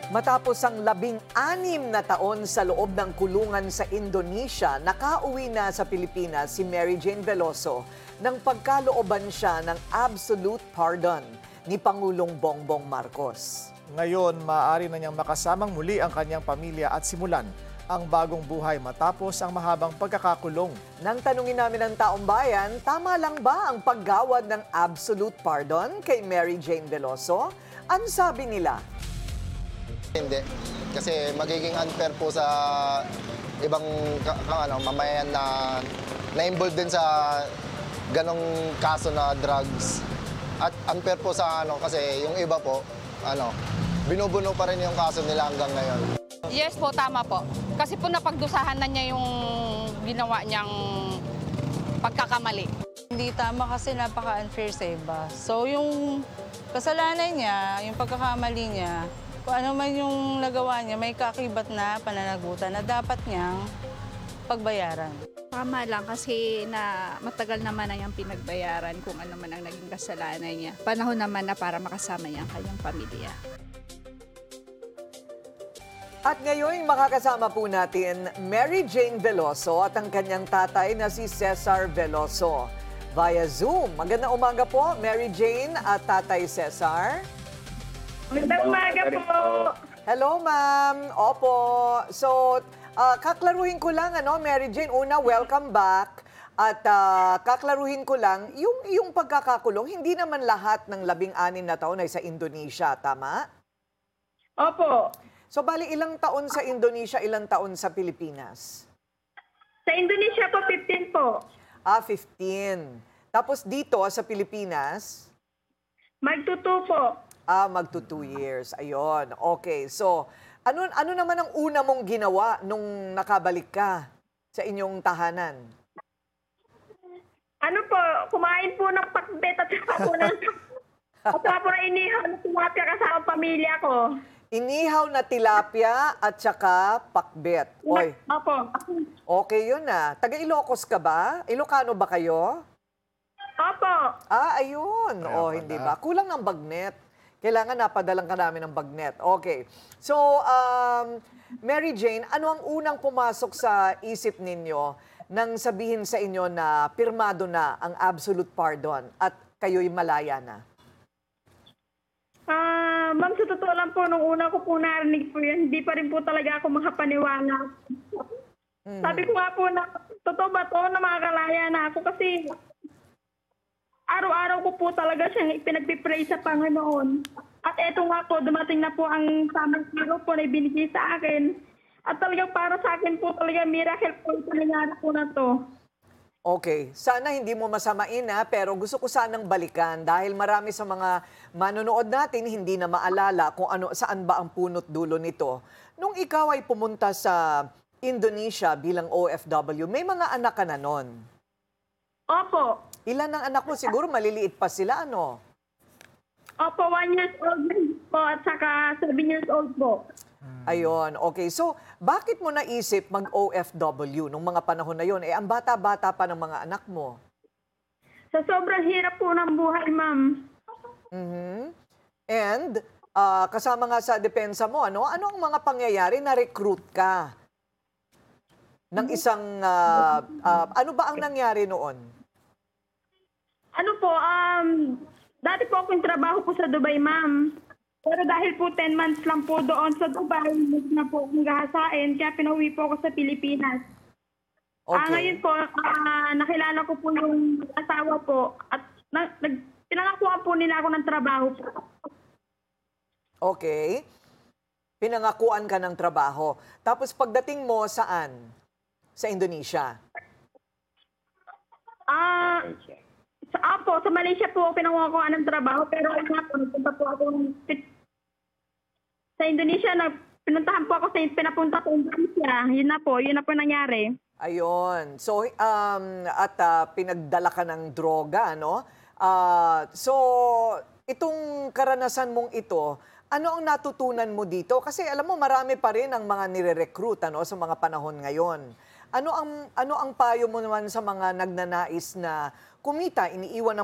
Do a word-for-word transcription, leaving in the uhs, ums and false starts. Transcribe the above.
Matapos ang labing-anim na taon sa loob ng kulungan sa Indonesia, nakauwi na sa Pilipinas si Mary Jane Veloso nang pagkalooban siya ng absolute pardon ni Pangulong Bongbong Marcos. Ngayon, maaari na niyang makasamang muli ang kanyang pamilya at simulan ang bagong buhay matapos ang mahabang pagkakakulong. Nang tanungin namin ang taong bayan, tama lang ba ang paggawad ng absolute pardon kay Mary Jane Veloso? Ano sabi nila? Hindi. Kasi magiging unfair po sa ibang ka, ka, ano, mamayan na na-involved din sa ganong kaso na drugs. At unfair po sa ano kasi yung iba po, ano, binubuno pa rin yung kaso nila hanggang ngayon. Yes po, tama po. Kasi po napagdusahan na niya yung ginawa niyang pagkakamali. Hindi tama kasi napaka-unfair sa iba. So yung kasalanan niya, yung pagkakamali niya, kung ano man yung nagawa niya, may kakibat na pananagutan na dapat niyang pagbayaran. Tama lang kasi na matagal naman na niyang pinagbayaran kung ano man ang naging kasalanan niya. Panahon naman na para makasama niya ang kanyang pamilya. At ngayon, makakasama po natin Mary Jane Veloso at ang kanyang tatay na si Cesar Veloso via Zoom. Magandang umaga po, Mary Jane at Tatay Cesar. Magandang umaga po. Hello, ma'am. Opo. So, uh, kaklaruhin ko lang, ano, Mary Jane, una, welcome back. At uh, kaklaruhin ko lang, yung, yung pagkakakulong, hindi naman lahat ng labing-anim na taon ay sa Indonesia, tama? Opo. So, bali, ilang taon sa Indonesia, ilang taon sa Pilipinas? Sa Indonesia po, fifteen po. Ah, fifteen. Tapos dito, sa Pilipinas? Magtuto po. Ah, magto two years. Ayun. Okay. So, ano ano naman ang una mong ginawa nung nakabalik ka sa inyong tahanan? Ano po, kumain po ng pakbet at saka po ng... at saka po na inihaw na tumapya kasama ang pamilya ko. Inihaw na tilapia at saka pakbet. Oy, Opo. okay yun ah. Taga Ilocos ka ba? Ilocano ba kayo? Opo. Ah, ayun. Kaya Oh, pala. hindi ba? Kulang ng bagnet. Kailangan napadalang ka namin ng bagnet. Okay. So, um, Mary Jane, ano ang unang pumasok sa isip ninyo nang sabihin sa inyo na pirmado na ang absolute pardon at kayo'y malaya na? Ah, ma'am, sa totoo lang po, nung una ko po narinig po yan, hindi pa rin po talaga ako makapaniwala. Sabi ko nga po na, totoo ba to na makakalaya na ako kasi araw-araw ko po talaga siyang pinagpipray sa Panginoon. At eto nga po, dumating na po ang tamang hero po na ibinigay sa akin. At talagang para sa akin po talaga miracle po ito nangyari po na to. Okay. Sana hindi mo masamain ha, pero gusto ko sanang balikan dahil marami sa mga manonood natin hindi na maalala kung ano, saan ba ang punot dulo nito. Nung ikaw ay pumunta sa Indonesia bilang O F W, may mga anak ka na nun. Opo. Ilan ang anak mo? Siguro maliliit pa sila, ano? Opo, one years old po at saka seven years old po. Ayun, okay. So, bakit mo naisip mag-O F W nung mga panahon na yon? Eh, ang bata-bata pa ng mga anak mo. Sa sobrang hirap po ng buhay, ma'am. Mhm. And, ah, kasama nga sa depensa mo, ano? Ano ang mga pangyayari na recruit ka? Ng isang, ah, ah, ano ba ang nangyari noon? Ano po, um, dati po akong trabaho po sa Dubai, ma'am. Pero dahil po ten months lang po doon sa Dubai, hindi na po akong gahasain, kaya pinauwi po ako sa Pilipinas. Ah, Okay. ngayon po, ah, nakilala ko po yung asawa po at na, nag, pinangakuan po nila ako ng trabaho po. Okay. Pinangakuan ka ng trabaho. Tapos pagdating mo saan? Sa Indonesia? Ah, sa Apo, sa Malaysia po ako pinangakuan ng trabaho, pero ayun nga po, nagpunta po ako ng- sa Indonesia, na pinuntahan po ako sa pinapunta ko Indonesia. Yun na po, yun na po nangyari. Ayun. So, um, at ah, pinagdala ka ng droga, no? Ah, so, itong karanasan mong ito, ano ang natutunan mo dito? Kasi alam mo, marami pa rin ang mga nire-recruit, ano, sa mga panahon ngayon. Ano ang, ano ang payo mo naman sa mga nagnanais na kumita, iniiwan ng